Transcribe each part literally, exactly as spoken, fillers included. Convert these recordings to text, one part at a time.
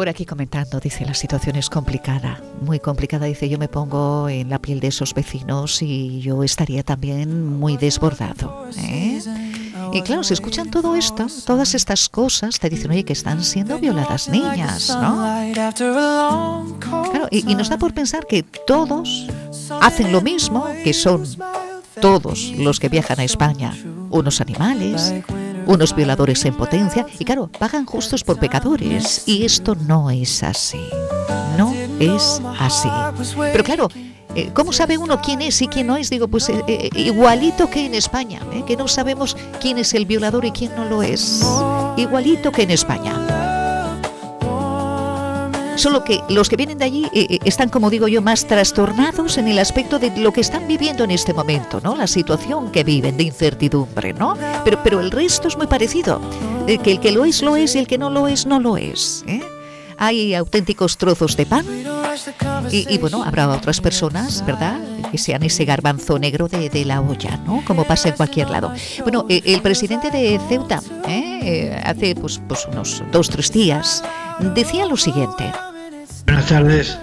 Por aquí comentando, dice, la situación es complicada, muy complicada. Dice, yo me pongo en la piel de esos vecinos y yo estaría también muy desbordado, ¿eh? Y claro, si escuchan todo esto, todas estas cosas, te dicen, oye, que están siendo violadas niñas, ¿no? Claro, y, y nos da por pensar que todos hacen lo mismo, que son todos los que viajan a España unos animales, unos violadores en potencia, y claro, pagan justos por pecadores, y esto no es así, no es así. Pero claro, eh, ¿cómo sabe uno quién es y quién no es? Digo, pues eh, eh, igualito que en España, eh, que no sabemos quién es el violador y quién no lo es, igualito que en España. Solo que los que vienen de allí eh, están, como digo yo, más trastornados en el aspecto de lo que están viviendo en este momento, ¿no? La situación que viven de incertidumbre, ¿no? Pero, pero el resto es muy parecido. Eh, que el que lo es, lo es, y el que no lo es, no lo es, ¿eh? Hay auténticos trozos de pan y, y bueno, habrá otras personas, ¿verdad?, que sean ese garbanzo negro de, de la olla, ¿no? Como pasa en cualquier lado. Bueno, eh, el presidente de Ceuta, ¿eh? Eh, hace pues, pues unos dos, tres días, decía lo siguiente. Buenas tardes.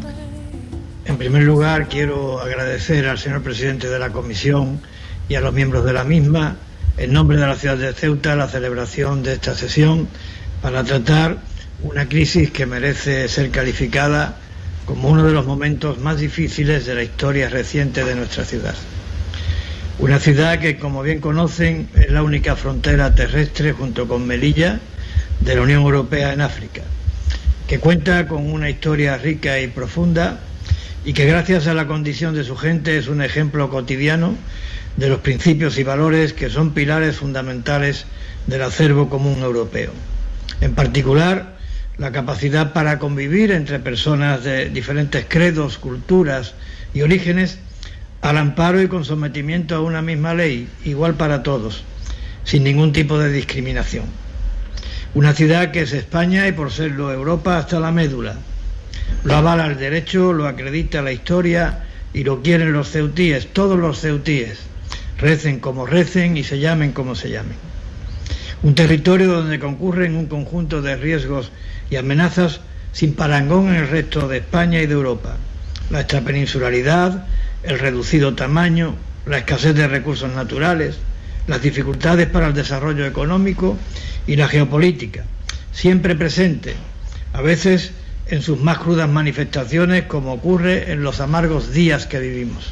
En primer lugar, quiero agradecer al señor presidente de la comisión y a los miembros de la misma, en nombre de la ciudad de Ceuta, la celebración de esta sesión para tratar una crisis que merece ser calificada como uno de los momentos más difíciles de la historia reciente de nuestra ciudad. Una ciudad que, como bien conocen, es la única frontera terrestre, junto con Melilla, de la Unión Europea en África, que cuenta con una historia rica y profunda y que, gracias a la condición de su gente, es un ejemplo cotidiano de los principios y valores que son pilares fundamentales del acervo común europeo. En particular, la capacidad para convivir entre personas de diferentes credos, culturas y orígenes, al amparo y con sometimiento a una misma ley, igual para todos, sin ningún tipo de discriminación. Una ciudad que es España y, por serlo, Europa hasta la médula. Lo avala el derecho, lo acredita la historia y lo quieren los ceutíes, todos los ceutíes, recen como recen y se llamen como se llamen. Un territorio donde concurren un conjunto de riesgos y amenazas sin parangón en el resto de España y de Europa. La extrapeninsularidad, el reducido tamaño, la escasez de recursos naturales, las dificultades para el desarrollo económico y la geopolítica, siempre presente, a veces en sus más crudas manifestaciones, como ocurre en los amargos días que vivimos.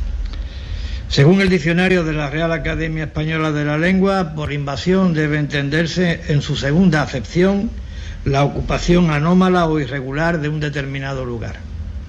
Según el diccionario de la Real Academia Española de la Lengua, por invasión debe entenderse, en su segunda acepción, la ocupación anómala o irregular de un determinado lugar.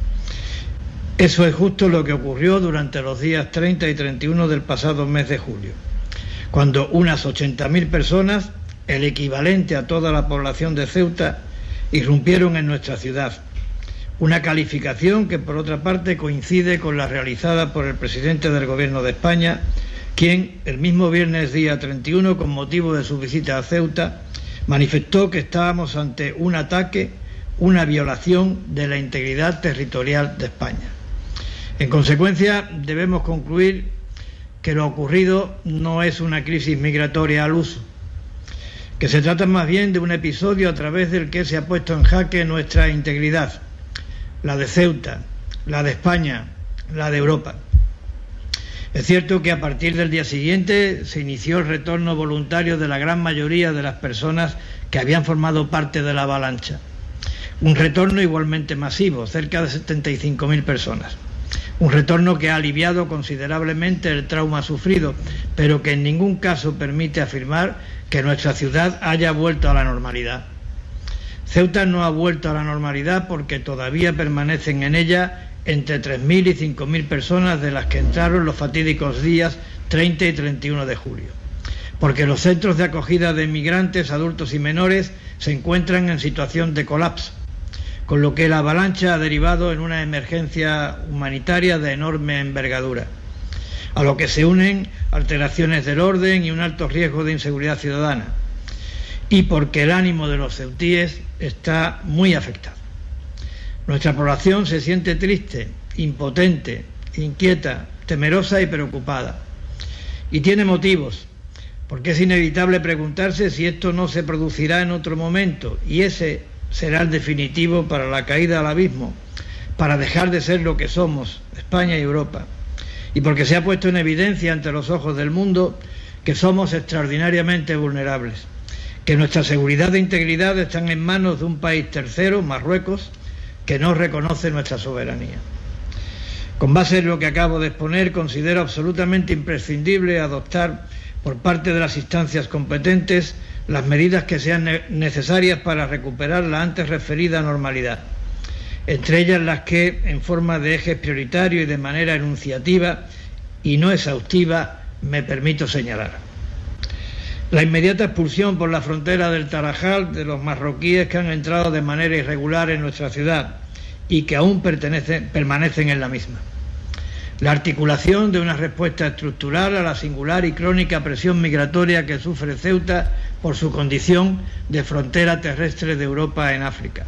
Eso es justo lo que ocurrió durante los días treinta y treinta y uno del pasado mes de julio, cuando unas ochenta mil personas, el equivalente a toda la población de Ceuta, irrumpieron en nuestra ciudad. Una calificación que, por otra parte, coincide con la realizada por el presidente del Gobierno de España, quien, el mismo viernes día treinta y uno, con motivo de su visita a Ceuta, manifestó que estábamos ante un ataque, una violación de la integridad territorial de España. En consecuencia, debemos concluir que lo ocurrido no es una crisis migratoria al uso, que se trata más bien de un episodio a través del que se ha puesto en jaque nuestra integridad, la de Ceuta, la de España, la de Europa. Es cierto que a partir del día siguiente se inició el retorno voluntario de la gran mayoría de las personas que habían formado parte de la avalancha. Un retorno igualmente masivo, cerca de setenta y cinco mil personas. Un retorno que ha aliviado considerablemente el trauma sufrido, pero que en ningún caso permite afirmar que nuestra ciudad haya vuelto a la normalidad. Ceuta no ha vuelto a la normalidad porque todavía permanecen en ella entre tres mil y cinco mil personas de las que entraron los fatídicos días treinta y treinta y uno de julio. Porque los centros de acogida de migrantes, adultos y menores se encuentran en situación de colapso, con lo que la avalancha ha derivado en una emergencia humanitaria de enorme envergadura, a lo que se unen alteraciones del orden y un alto riesgo de inseguridad ciudadana, y porque el ánimo de los ceutíes está muy afectado. Nuestra población se siente triste, impotente, inquieta, temerosa y preocupada. Y tiene motivos, porque es inevitable preguntarse si esto no se producirá en otro momento, y ese será el definitivo para la caída al abismo, para dejar de ser lo que somos, España y Europa, y porque se ha puesto en evidencia ante los ojos del mundo que somos extraordinariamente vulnerables, que nuestra seguridad e integridad están en manos de un país tercero, Marruecos, que no reconoce nuestra soberanía. Con base en lo que acabo de exponer, considero absolutamente imprescindible adoptar por parte de las instancias competentes las medidas que sean ne- necesarias para recuperar la antes referida normalidad, entre ellas las que, en forma de ejes prioritarios y de manera enunciativa y no exhaustiva, me permito señalar. La inmediata expulsión por la frontera del Tarajal de los marroquíes que han entrado de manera irregular en nuestra ciudad y que aún pertenecen, permanecen en la misma. La articulación de una respuesta estructural a la singular y crónica presión migratoria que sufre Ceuta por su condición de frontera terrestre de Europa en África.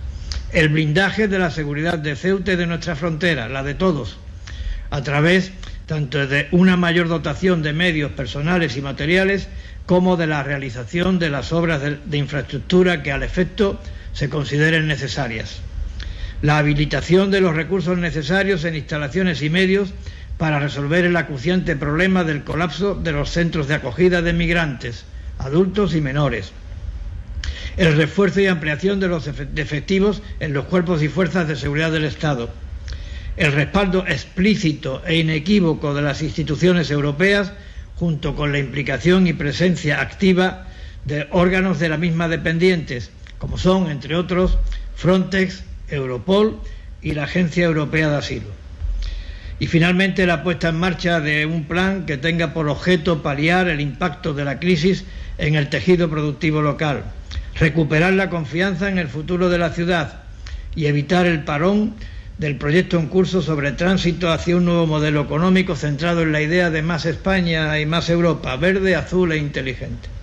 El blindaje de la seguridad de Ceuta y de nuestra frontera, la de todos, a través tanto de una mayor dotación de medios personales y materiales como de la realización de las obras de, de infraestructura que al efecto se consideren necesarias. La habilitación de los recursos necesarios en instalaciones y medios para resolver el acuciante problema del colapso de los centros de acogida de migrantes, adultos y menores. El refuerzo y ampliación de los efectivos en los cuerpos y fuerzas de seguridad del Estado. El respaldo explícito e inequívoco de las instituciones europeas, junto con la implicación y presencia activa de órganos de la misma dependientes, como son, entre otros, Frontex, Europol y la Agencia Europea de Asilo. Y finalmente la puesta en marcha de un plan que tenga por objeto paliar el impacto de la crisis en el tejido productivo local, recuperar la confianza en el futuro de la ciudad y evitar el parón del proyecto en curso sobre tránsito hacia un nuevo modelo económico centrado en la idea de más España y más Europa, verde, azul e inteligente.